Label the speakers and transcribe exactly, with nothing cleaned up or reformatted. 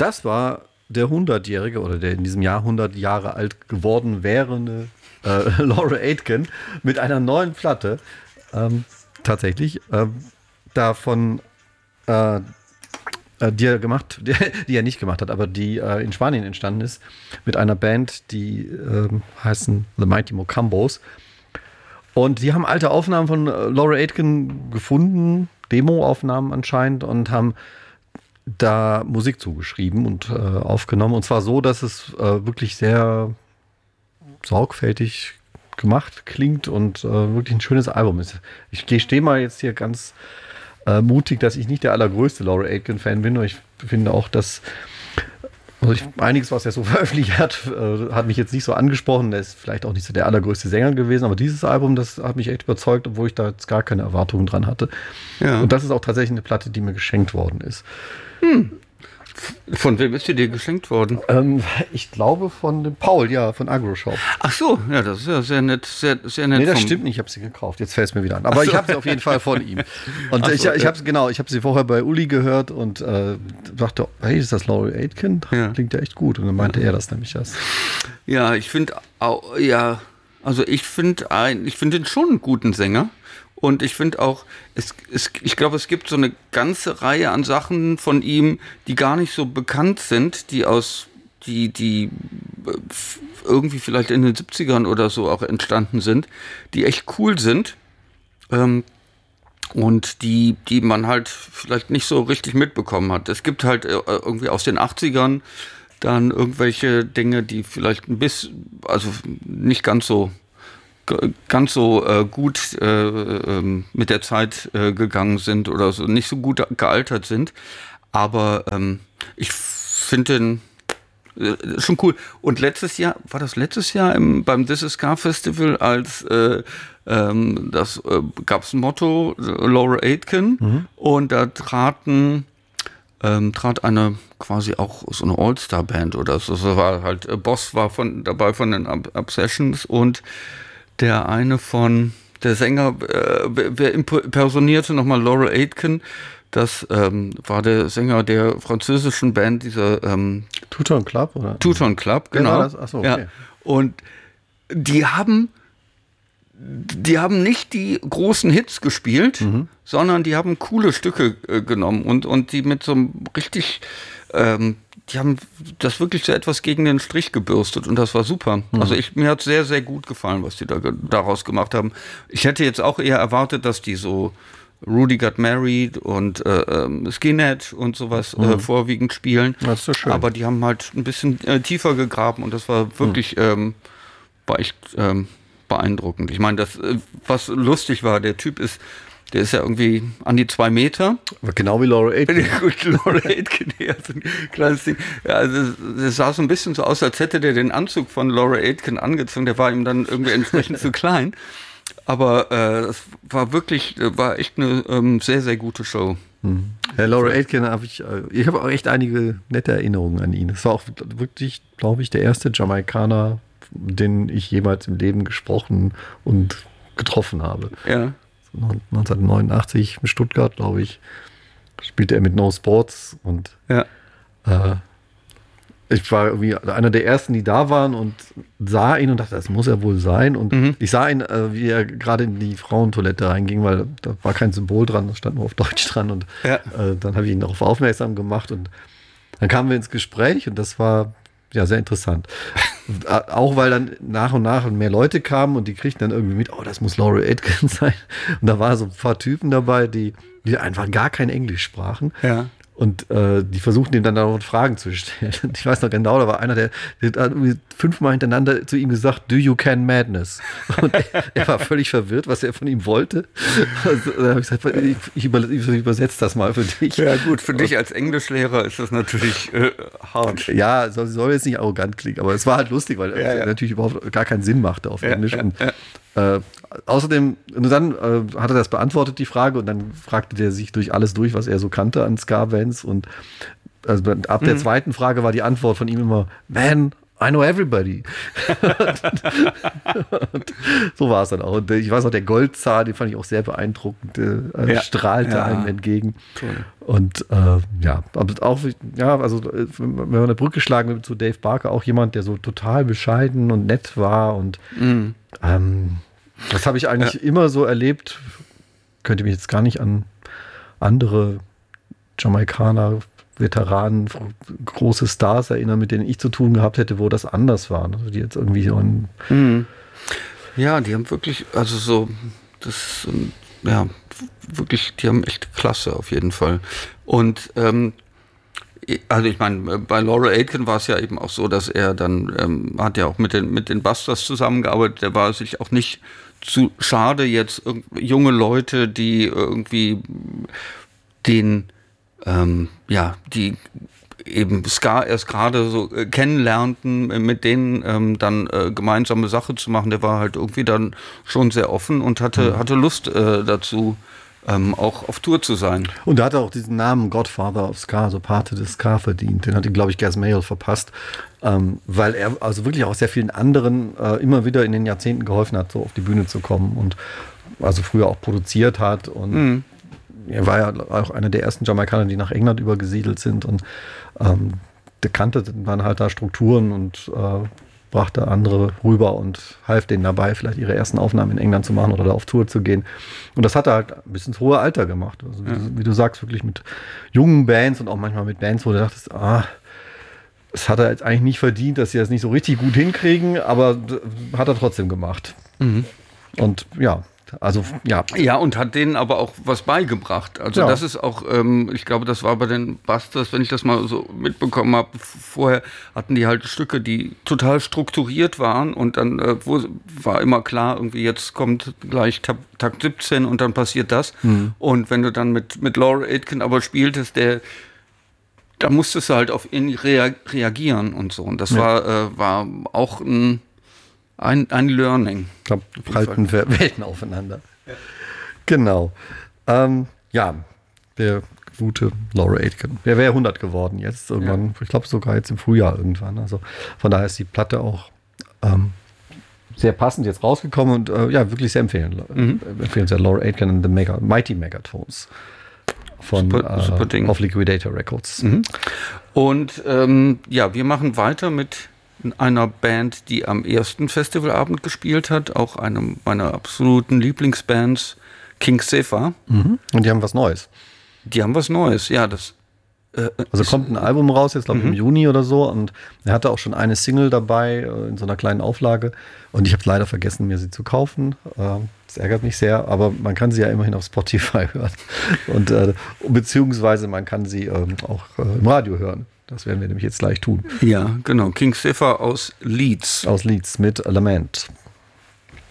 Speaker 1: Das war der hundertjährige oder der in diesem Jahr hundert Jahre alt geworden wärende äh, Laurel Aitken mit einer neuen Platte. Ähm, tatsächlich. Ähm, davon, äh, die er gemacht, die, die er nicht gemacht hat, aber die äh, in Spanien entstanden ist, mit einer Band, die äh, heißen The Mighty Mocambos. Und die haben alte Aufnahmen von äh, Laurel Aitken gefunden, Demo-Aufnahmen anscheinend, und haben da Musik zugeschrieben und äh, aufgenommen. Und zwar so, dass es äh, wirklich sehr sorgfältig gemacht klingt und äh, wirklich ein schönes Album ist. Ich stehe mal jetzt hier ganz äh, mutig, dass ich nicht der allergrößte Laurel Aitken-Fan bin. Und ich finde auch, dass also ich, einiges, was er so veröffentlicht hat, äh, hat mich jetzt nicht so angesprochen. Er ist vielleicht auch nicht so der allergrößte Sänger gewesen, aber dieses Album, das hat mich echt überzeugt, obwohl ich da jetzt gar keine Erwartungen dran hatte. Ja. Und das ist auch tatsächlich eine Platte, die mir geschenkt worden ist.
Speaker 2: Hm. Von wem ist die dir geschenkt worden?
Speaker 1: Ähm, ich glaube von dem Paul, ja, von Agroshop.
Speaker 2: Ach so, ja, das ist ja sehr nett, sehr, sehr nett.
Speaker 1: Nee, das stimmt nicht, ich habe sie gekauft, jetzt fällt es mir wieder an. Aber so. Ich habe sie auf jeden Fall von ihm. Und so, ich, ich habe genau, ich habe sie vorher bei Uli gehört und äh, dachte, hey, ist das Laurel Aitken? Ja. Klingt ja echt gut. Und dann meinte ja. er das nämlich das.
Speaker 2: Ja, ich finde auch, ja, also ich finde ich finde ihn schon einen guten Sänger. Und ich finde auch, es, es, ich glaube, es gibt so eine ganze Reihe an Sachen von ihm, die gar nicht so bekannt sind, die aus, die, die irgendwie vielleicht in den siebzigern oder so auch entstanden sind, die echt cool sind. Ähm, und die, die man halt vielleicht nicht so richtig mitbekommen hat. Es gibt halt irgendwie aus den achtzigern dann irgendwelche Dinge, die vielleicht ein bisschen, also nicht ganz so ganz so äh, gut äh, ähm, mit der Zeit äh, gegangen sind oder so nicht so gut gealtert sind. Aber ähm, ich finde den äh, schon cool. Und letztes Jahr, war das letztes Jahr im, beim This Is Car Festival, als äh, ähm, das äh, gab es ein Motto, Laurel Aitken, mhm. und da traten ähm, trat eine quasi auch so eine All-Star-Band oder so. Das war halt, äh, Boss war von dabei von den Ob- Obsessions und der eine von, der Sänger, äh, wer impersonierte nochmal Laurel Aitken, das ähm, war der Sänger der französischen Band, dieser ähm,
Speaker 1: Two-Tone Club, oder?
Speaker 2: Two-Tone Club, genau. Ja, Achso, okay. Ja. Und die haben, die haben nicht die großen Hits gespielt, mhm. sondern die haben coole Stücke äh, genommen und, und die mit so einem richtig, ähm, die haben das wirklich so etwas gegen den Strich gebürstet und das war super. Mhm. Also ich, mir hat sehr, sehr gut gefallen, was die da daraus gemacht haben. Ich hätte jetzt auch eher erwartet, dass die so Rudy Got Married und äh, ähm, Skinhead und sowas mhm. äh, vorwiegend spielen.
Speaker 1: Das ist so schön.
Speaker 2: Aber die haben halt ein bisschen äh, tiefer gegraben und das war wirklich, mhm. ähm, war echt ähm, beeindruckend. Ich meine, das, äh, was lustig war, der Typ ist, der ist ja irgendwie an die zwei Meter.
Speaker 1: Genau wie Laurel Aitken.
Speaker 2: Gut, Laurel Aitken, ja, so ein kleines Ding. Ja, also das sah so ein bisschen so aus, als hätte der den Anzug von Laurel Aitken angezogen. Der war ihm dann irgendwie entsprechend zu klein. Aber äh, es war wirklich, war echt eine ähm, sehr, sehr gute Show.
Speaker 1: Hm. Ja, Laurel Aitken habe ich, ich habe auch echt einige nette Erinnerungen an ihn. Es war auch wirklich, glaube ich, der erste Jamaikaner, den ich jemals im Leben gesprochen und getroffen habe.
Speaker 2: Ja.
Speaker 1: neunzehnhundertneunundachtzig in Stuttgart, glaube ich, spielte er mit No Sports und
Speaker 2: ja.
Speaker 1: äh, ich war irgendwie einer der ersten, die da waren und sah ihn und dachte, das muss er wohl sein. Und mhm. ich sah ihn, äh, wie er gerade in die Frauentoilette reinging, weil da war kein Symbol dran, das stand nur auf Deutsch dran. Und ja. äh, dann habe ich ihn darauf aufmerksam gemacht und dann kamen wir ins Gespräch und das war ja sehr interessant. Auch weil dann nach und nach mehr Leute kamen und die kriegten dann irgendwie mit, oh, das muss Laurel Aitken sein. Und da waren so ein paar Typen dabei, die, die einfach gar kein Englisch sprachen.
Speaker 2: Ja.
Speaker 1: Und äh, die versuchten ihm dann auch Fragen zu stellen. Ich weiß noch genau, da war einer, der, der hat irgendwie fünfmal hintereinander zu ihm gesagt, do you can madness? Und er, er war völlig verwirrt, was er von ihm wollte. Also, da habe ich gesagt, ich, ich, über, ich übersetze das mal für dich.
Speaker 2: Ja gut, für dich als Englischlehrer ist das natürlich äh, hart.
Speaker 1: Ja, soll, soll jetzt nicht arrogant klingen, aber es war halt lustig, weil
Speaker 2: ja,
Speaker 1: er
Speaker 2: ja.
Speaker 1: natürlich überhaupt gar keinen Sinn machte auf
Speaker 2: ja,
Speaker 1: Englisch.
Speaker 2: Ja,
Speaker 1: und
Speaker 2: ja.
Speaker 1: Äh, außerdem, und dann äh, hat er das beantwortet, die Frage, und dann fragte der sich durch alles durch, was er so kannte an Ska-Bands. Und also ab der mhm. zweiten Frage war die Antwort von ihm immer, Man, I know everybody. Und so war es dann auch. Und ich weiß noch, der Goldzahn, den fand ich auch sehr beeindruckend, äh, ja. strahlte ja. einem entgegen. Toll. Und äh, ja, aber auch, ja, also wenn man eine Brücke schlagen will zu Dave Barker, auch jemand, der so total bescheiden und nett war. Und mhm. ähm, das habe ich eigentlich ja. immer so erlebt. Könnte mich jetzt gar nicht an andere Jamaikaner, Veteranen, große Stars erinnern, mit denen ich zu tun gehabt hätte, wo das anders war. Also die jetzt irgendwie so ein
Speaker 2: mhm. Ja, die haben wirklich, also so, das, ja, wirklich, die haben echt Klasse auf jeden Fall. Und ähm, also ich meine, bei Laurel Aitken war es ja eben auch so, dass er dann, ähm, hat ja auch mit den, mit den Busters zusammengearbeitet, der war sich auch nicht zu schade, jetzt junge Leute, die irgendwie den, ähm, ja, die eben Ska erst gerade so äh, kennenlernten, äh, mit denen ähm, dann äh, gemeinsame Sache zu machen, der war halt irgendwie dann schon sehr offen und hatte, mhm. hatte Lust äh, dazu, ähm, auch auf Tour zu sein.
Speaker 1: Und er hatte auch diesen Namen Godfather of Ska, so Pate des Ska verdient. Den hat ihm, glaube ich, Gaz Mayall verpasst, ähm, weil er also wirklich auch sehr vielen anderen äh, immer wieder in den Jahrzehnten geholfen hat, so auf die Bühne zu kommen und also früher auch produziert hat und mhm. er war ja auch einer der ersten Jamaikaner, die nach England übergesiedelt sind und ähm, der kannte dann halt da Strukturen und äh, brachte andere rüber und half denen dabei, vielleicht ihre ersten Aufnahmen in England zu machen oder da auf Tour zu gehen. Und das hat er halt bis ins hohe Alter gemacht. Also, ja. wie, wie du sagst, wirklich mit jungen Bands und auch manchmal mit Bands, wo du dachtest, ah, es hat er jetzt eigentlich nicht verdient, dass sie das nicht so richtig gut hinkriegen, aber hat er trotzdem gemacht. Mhm. Und ja, also ja.
Speaker 2: Ja, und hat denen aber auch was beigebracht. Also ja. das ist auch, ähm, ich glaube, das war bei den Busters, wenn ich das mal so mitbekommen habe, vorher hatten die halt Stücke, die total strukturiert waren und dann äh, wo, war immer klar, irgendwie jetzt kommt gleich Takt siebzehn und dann passiert das. Mhm. Und wenn du dann mit, mit Laurel Aitken aber spieltest, der da musstest du halt auf ihn rea- reagieren und so. Und das ja. war, äh, war auch ein Ein, ein Learning.
Speaker 1: Ich glaube, halten wir Welten aufeinander. Ja. Genau. Ähm, ja, der gute Laurel Aitken. Der wäre hundert geworden jetzt irgendwann. Ja. Ich glaube sogar jetzt im Frühjahr irgendwann. Also von daher ist die Platte auch ähm, sehr passend jetzt rausgekommen und äh, ja, wirklich sehr empfehlen. Mhm. Empfehlenswert. Laurel Aitken and the Mega, Mighty Megatones von super, äh, super Ding. Auf Liquidator Records.
Speaker 2: Mhm. Und ähm, ja, wir machen weiter mit einer Band, die am ersten Festivalabend gespielt hat, auch einem meiner absoluten Lieblingsbands, King Safer.
Speaker 1: Mhm. Und die haben was Neues.
Speaker 2: Die haben was Neues, ja. Das,
Speaker 1: äh, also kommt ein Album raus, jetzt glaube ich mhm. im Juni oder so. Und er hatte auch schon eine Single dabei, äh, in so einer kleinen Auflage. Und ich habe leider vergessen, mir sie zu kaufen. Äh, das ärgert mich sehr, aber man kann sie ja immerhin auf Spotify hören. Und äh, beziehungsweise man kann sie äh, auch äh, im Radio hören. Das werden wir nämlich jetzt gleich tun.
Speaker 2: Ja, genau. King Safer aus Leeds.
Speaker 1: Aus Leeds mit Lament.